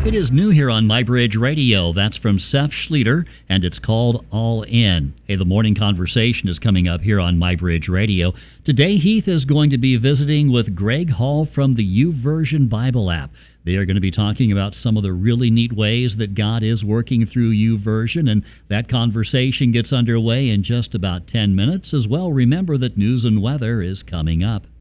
It is new here on MyBridge Radio. That's from Seth Schlueter, and it's called All In. Hey, the morning conversation is coming up here on MyBridge Radio. Today, Heath is going to be visiting with Greg Hall from the YouVersion Bible app. They are going to be talking about some of the really neat ways that God is working through YouVersion, and that conversation gets underway in just about 10 minutes. As well, remember that news and weather is coming up.